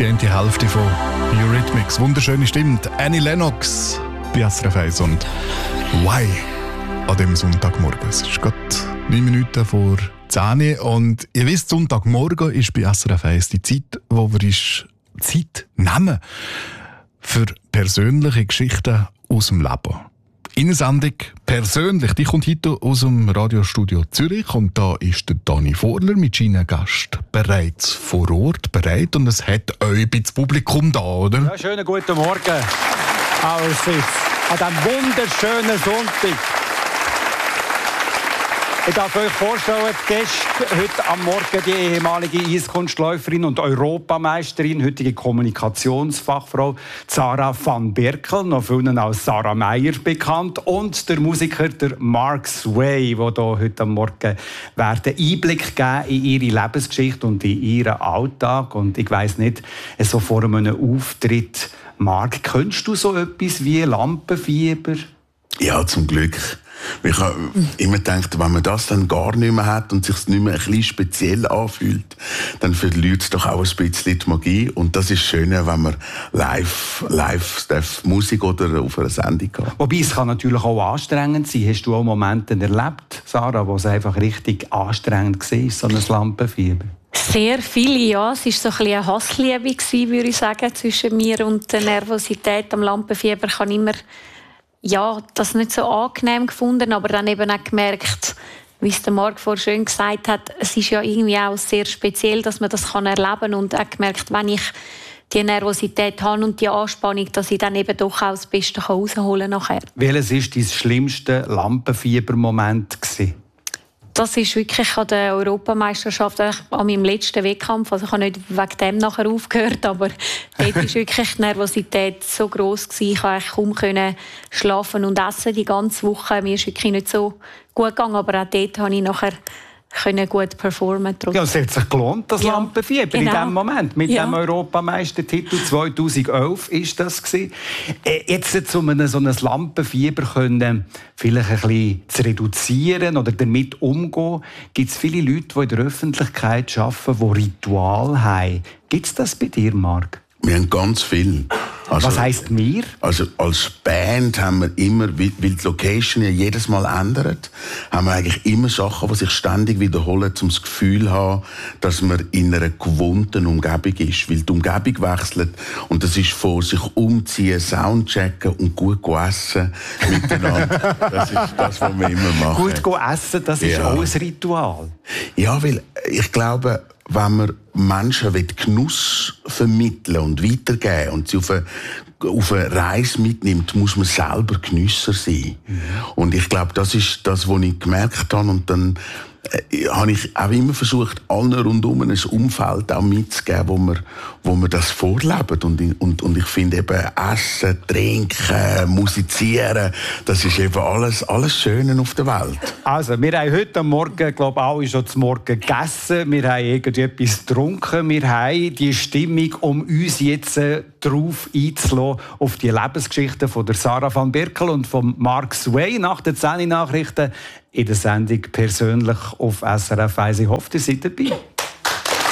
die eine Hälfte von Eurythmics. Wunderschöne Stimme. Annie Lennox bei SRF 1 und «Why?» an dem Sonntagmorgen. Es ist gerade 9 Minuten vor 10 Uhr und ihr wisst, Sonntagmorgen ist bei SRF 1 die Zeit, wo wir uns Zeit nehmen für persönliche Geschichten aus dem Leben. In der Sendung persönlich, die kommt heute aus dem Radiostudio Zürich und da ist der Dani Vorler mit seinem Gast bereits vor Ort bereit und es hat euch das Publikum da, oder? Ja, schönen guten Morgen allerseits an diesem wunderschönen Sonntag. Ich darf euch vorstellen, die Gäste heute am Morgen die ehemalige Eiskunstläuferin und Europameisterin, heutige Kommunikationsfachfrau Sarah van Berkel, noch vielen als Sarah Meier bekannt, und der Musiker der Mark Sway, der hier heute am Morgen werden Einblick geben in ihre Lebensgeschichte und in ihren Alltag. Und ich weiss nicht, so vor einem Auftritt, Mark, kennst du so etwas wie Lampenfieber? Ja, zum Glück. Ich habe immer gedacht, wenn man das dann gar nicht mehr hat und sich nicht mehr ein bisschen speziell anfühlt, dann verliert es doch auch ein bisschen die Magie. Und das ist schöner, wenn man live Musik oder auf einer Sendung hat. Wobei, es kann natürlich auch anstrengend sein. Hast du auch Momente erlebt, Sarah, wo es einfach richtig anstrengend war, so ein Lampenfieber? Sehr viele, ja. Es war so ein bisschen eine Hassliebe, würde ich sagen, zwischen mir und der Nervosität am Lampenfieber. Ich habe immer das nicht so angenehm gefunden, aber dann eben auch gemerkt, wie es der Marc vorhin schön gesagt hat, es ist ja irgendwie auch sehr speziell, dass man das erleben kann, und auch gemerkt, wenn ich die Nervosität habe und die Anspannung, dass ich dann eben doch auch das Beste rausholen kann nachher. Welches war dein schlimmste Lampenfiebermoment? Das ist wirklich an der Europameisterschaft, an meinem letzten Wettkampf. Also ich habe nicht wegen dem nachher aufgehört, aber dort war wirklich die Nervosität so gross gewesen. Ich konnte kaum schlafen und essen die ganze Woche. Mir ist wirklich nicht so gut gegangen, aber auch dort konnte ich nachher gut performen. Ja, es hat sich gelohnt, das Lampenfieber genau. In diesem Moment. Mit dem Europameistertitel 2011 ist das gewesen. Jetzt, um so ein Lampenfieber können, vielleicht ein bisschen zu reduzieren oder damit umzugehen, gibt es viele Leute, die in der Öffentlichkeit arbeiten, die Ritual haben. Gibt es das bei dir, Marc? Wir haben ganz viel. Was heisst wir? Also als Band haben wir immer, weil die Location ja jedes Mal ändert, haben wir eigentlich immer Sachen, die sich ständig wiederholen, um das Gefühl zu haben, dass man in einer gewohnten Umgebung ist. Weil die Umgebung wechselt und das ist von sich umziehen, Soundchecken und gut essen miteinander. Das ist das, was wir immer machen. Gut essen, das ist auch ein Ritual. Ja, weil ich glaube, wenn man Menschen Genuss vermitteln und weitergeben und sie auf eine Reise mitnimmt, muss man selber Genüsser sein. Mhm. Und ich glaube, das ist das, was ich gemerkt habe. Und dann habe ich auch immer versucht, allen rundum ein Umfeld auch mitzugeben, wo wir das vorleben. Und ich finde eben Essen, Trinken, Musizieren, das ist eben alles Schöne auf der Welt. Also, wir haben heute am Morgen, glaube ich, alle schon zum Morgen gegessen. Wir haben irgendetwas getrunken. Wir haben die Stimmung, um uns jetzt darauf einzulassen, auf die Lebensgeschichten von der Sarah van Berkel und von Mark Sway nach den 10 Nachrichten in der Sendung persönlich auf SRF 1. Ich hoffe, ihr seid dabei.